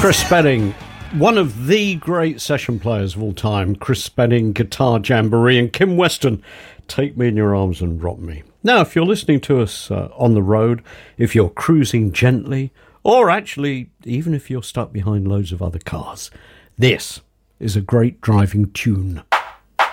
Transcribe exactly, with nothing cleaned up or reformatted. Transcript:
Chris Spedding, one of the great session players of all time. Chris Spedding, Guitar Jamboree, and Kim Weston, Take Me in Your Arms and Rock Me. Now, if you're listening to us uh, on the road, if you're cruising gently, or actually, even if you're stuck behind loads of other cars, this is a great driving tune.